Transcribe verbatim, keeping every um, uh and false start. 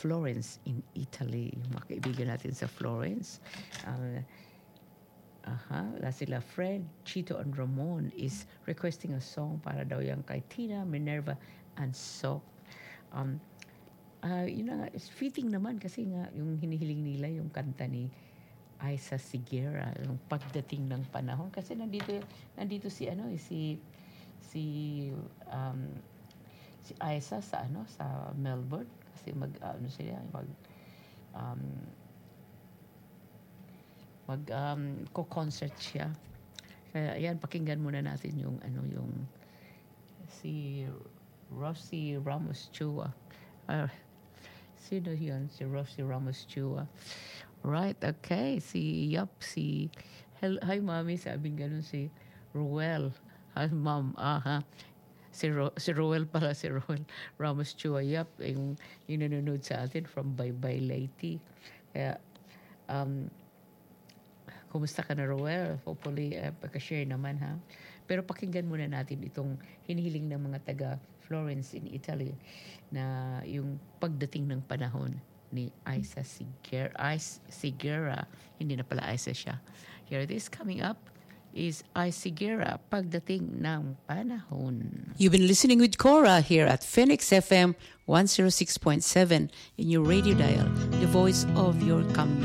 Florence in Italy. Yung mga kaibigan natin sa Florence. Uh, aha, uh sila Fred, Chito, and Ramon is requesting a song para daw yan kay Tina, Minerva, and so. Um, uh, yun na nga, it's fitting naman kasi nga yung hinihiling nila yung kanta ni Isa Sigera, yung pagdating ng panahon. Kasi nandito, nandito si ano, eh, si si um, si Isa sa ano sa Melbourne kasi mag ano sila mag um, mag um, co-concert siya. Kaya ayan, pakinggan muna natin yung ano yung si Rosie Ramos Chua. Uh, sino yun? Si Rosie Ramos Chua. Right, okay. Si Yup, si Hel- hi Mommy, sabing ganun si Ruel. Hi Mom. Aha. Si, Ro- si Roel pala, si Roel Ramos Chua. Yup, yung, yung nanonood sa atin from Bye Bye Leyte. Kaya, um, kumusta ka na, Roel? Hopefully, uh, pagka-share naman, ha? Pero pakinggan muna natin itong hinihiling ng mga taga Florence in Italy na yung pagdating ng panahon ni Isa Sigera. Isa Sigera. Hindi na pala Isa siya. Here it is, coming up is Isa Sigera, Pagdating ng Panahon. You've been listening with Cora here at Phoenix F M one oh six point seven in your radio dial, the voice of your community.